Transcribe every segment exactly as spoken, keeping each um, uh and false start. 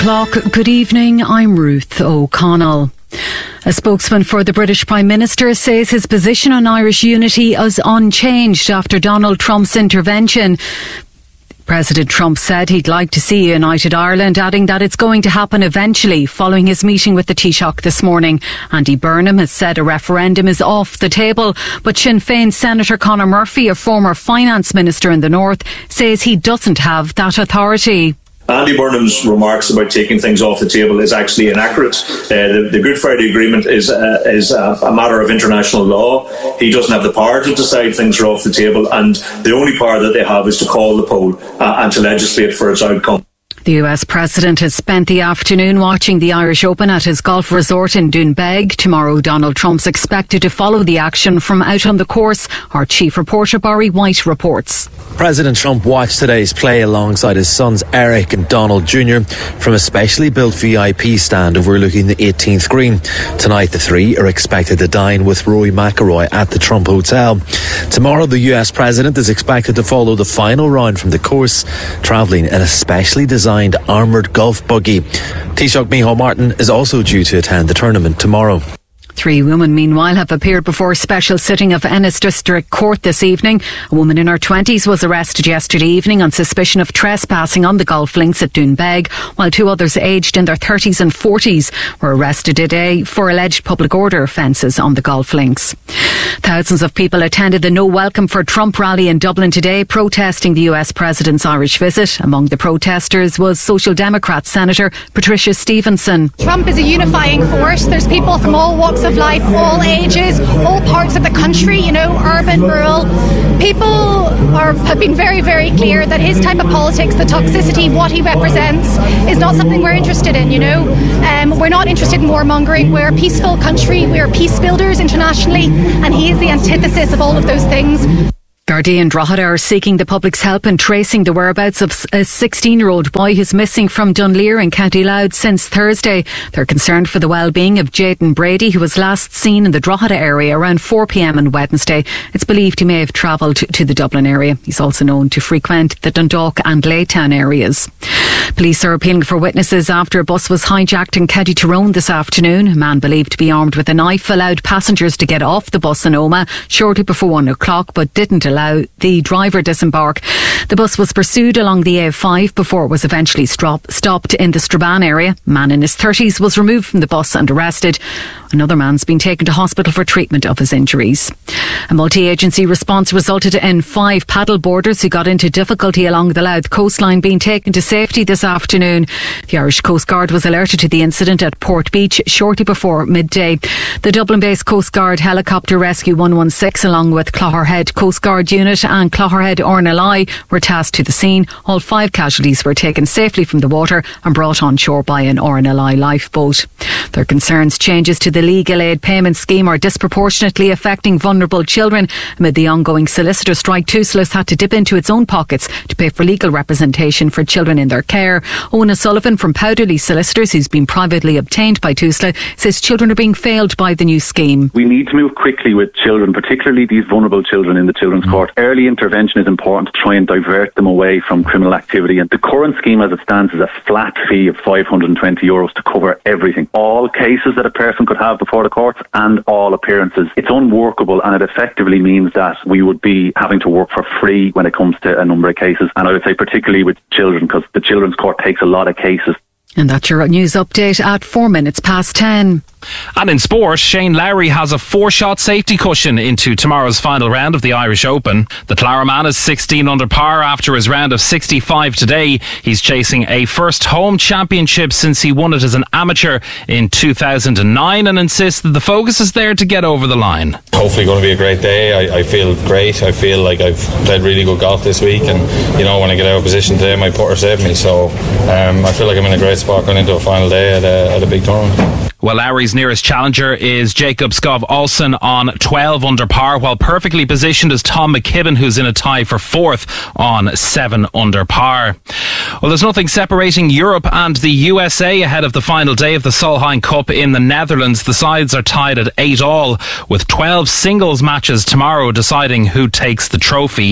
O'clock. Good evening, I'm Ruth O'Connell. A spokesman for the British Prime Minister says his position on Irish unity is unchanged after Donald Trump's intervention. President Trump said he'd like to see a united Ireland, adding that it's going to happen eventually following his meeting with the Taoiseach this morning. Andy Burnham has said a referendum is off the table, but Sinn Féin Senator Conor Murphy, a former finance minister in the North, says he doesn't have that authority. Andy Burnham's remarks about taking things off the table is actually inaccurate. Uh, the, the Good Friday Agreement is, uh, is a, a matter of international law. He doesn't have the power to decide things are off the table, and the only power that they have is to call the poll uh, and to legislate for its outcome. The U S President has spent the afternoon watching the Irish Open at his golf resort in Doonbeg. Tomorrow, Donald Trump's expected to follow the action from out on the course. Our chief reporter, Barry White, reports. President Trump watched today's play alongside his sons Eric and Donald Junior from a specially built V I P stand overlooking the eighteenth green. Tonight, the three are expected to dine with Rory McIlroy at the Trump Hotel. Tomorrow, the U S President is expected to follow the final round from the course, travelling in a specially designed armoured golf buggy. Taoiseach Micheál Martin is also due to attend the tournament tomorrow. Three women, meanwhile, have appeared before a special sitting of Ennis District Court this evening. A woman in her twenties was arrested yesterday evening on suspicion of trespassing on the golf links at Doonbeg, while two others aged in their thirties and forties were arrested today for alleged public order offences on the golf links. Thousands of people attended the No Welcome for Trump rally in Dublin today, protesting the U S President's Irish visit. Among the protesters was Social Democrat Senator Patricia Stevenson. Trump is a unifying force. There's people from all walks of life, all ages, all parts of the country, you know, urban, rural. People are, have been very, very clear that his type of politics, the toxicity, what he represents, is not something we're interested in, you know. Um, we're not interested in warmongering. We're a peaceful country. We're peace builders internationally, and he is the antithesis of all of those things. Gardaí and Drogheda are seeking the public's help in tracing the whereabouts of a sixteen-year-old boy who's missing from Dunleer in County Louth since Thursday. They're concerned for the well-being of Jayden Brady, who was last seen in the Drogheda area around four p.m. on Wednesday. It's believed he may have travelled to the Dublin area. He's also known to frequent the Dundalk and Laytown areas. Police are appealing for witnesses after a bus was hijacked in County Tyrone this afternoon. A man believed to be armed with a knife allowed passengers to get off the bus in Omagh shortly before one o'clock, but didn't allow the driver disembark. The bus was pursued along the A five before it was eventually stop, stopped in the Strabane area. A man in his thirties was removed from the bus and arrested. Another man's been taken to hospital for treatment of his injuries. A multi-agency response resulted in five paddle boarders who got into difficulty along the Louth coastline being taken to safety this afternoon. The Irish Coast Guard was alerted to the incident at Port Beach shortly before midday. The Dublin-based Coast Guard Helicopter Rescue one one six, along with Clogherhead Coast Guard Unit and Clogherhead Ornelai, were tasked to the scene. All five casualties were taken safely from the water and brought on shore by an Ornelai lifeboat. There are concerns changes to the legal aid payment scheme are disproportionately affecting vulnerable children. Amid the ongoing solicitor strike, Tuslas had to dip into its own pockets to pay for legal representation for children in their care. Owen O'Sullivan from Powderly Solicitors, who's been privately obtained by Tusla, says children are being failed by the new scheme. We need to move quickly with children, particularly these vulnerable children in the Children's mm. Court. Early intervention is important to try and divert them away from criminal activity, and the current scheme as it stands is a flat fee of five hundred twenty euros to cover everything. All cases that a person could have before the courts and all appearances. It's unworkable, and it effectively means that we would be having to work for free when it comes to a number of cases, and I would say particularly with children, because the Children's Court takes a lot of cases. And that's your news update at four minutes past ten. And in sport, Shane Lowry has a four-shot safety cushion into tomorrow's final round of the Irish Open. The Clara man is sixteen under par after his round of sixty-five today. He's chasing a first home championship since he won it as an amateur in two thousand nine, and insists that the focus is there to get over the line. Hopefully going to be a great day. I, I feel great. I feel like I've played really good golf this week, and you know, when I get out of position today, my putter saved me, so um, I feel like I'm in a great spot going into a final day at a, at a big tournament. Well, Lowry's nearest challenger is Jacob Skov Olsen on twelve under par, while perfectly positioned is Tom McKibben, who's in a tie for fourth on seven under par. Well, there's nothing separating Europe and the U S A ahead of the final day of the Solheim Cup in the Netherlands. The sides are tied at eight all, with twelve singles matches tomorrow deciding who takes the trophy.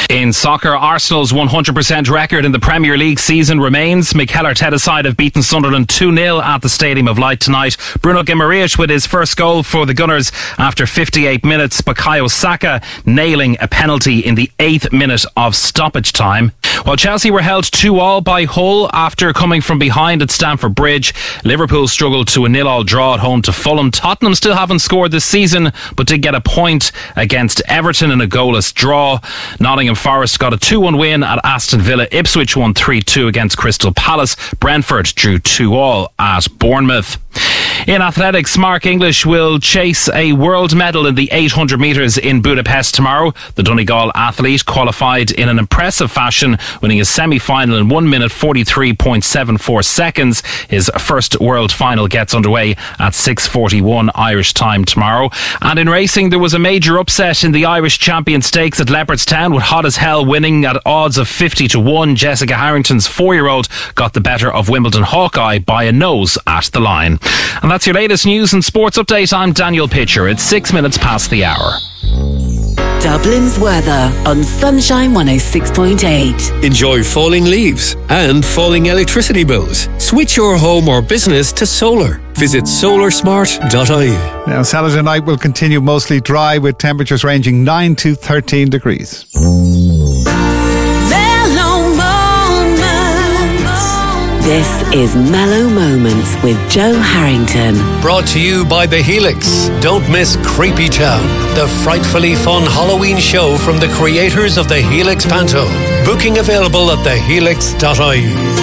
In soccer, Arsenal's one hundred percent record in the Premier League season remains. Mikel Arteta's side have beaten Sunderland two nil at the Stadium of Light tonight. Bruno Guimaraes with his first goal for the Gunners after fifty-eight minutes. Bukayo Saka nailing a penalty in the eighth minute of stoppage time. While Chelsea were held two all by Hull after coming from behind at Stamford Bridge, Liverpool struggled to a nil all draw at home to Fulham. Tottenham still haven't scored this season, but did get a point against Everton in a goalless draw. Nottingham Forest got a two one win at Aston Villa. Ipswich won three two against Crystal Palace. Brentford drew two all at Bournemouth. In athletics, Mark English will chase a world medal in the eight hundred metres in Budapest tomorrow. The Donegal athlete qualified in an impressive fashion, winning his semi-final in one minute forty-three point seven four seconds. His first world final gets underway at six forty-one Irish time tomorrow. And in racing, there was a major upset in the Irish Champion Stakes at Leopardstown, with Hot As Hell winning at odds of fifty to one. Jessica Harrington's four-year-old got the better of Wimbledon Hawkeye by a nose at the line. And that's your latest news and sports update. I'm Daniel Pitcher. It's six minutes past the hour. Dublin's weather on Sunshine one oh six point eight. Enjoy falling leaves and falling electricity bills. Switch your home or business to solar. Visit solar smart dot I E. Now, Saturday night will continue mostly dry with temperatures ranging nine to thirteen degrees. This is Mellow Moments with Joe Harrington. Brought to you by The Helix. Don't miss Creepy Town, the frightfully fun Halloween show from the creators of The Helix Panto. Booking available at the helix dot I E.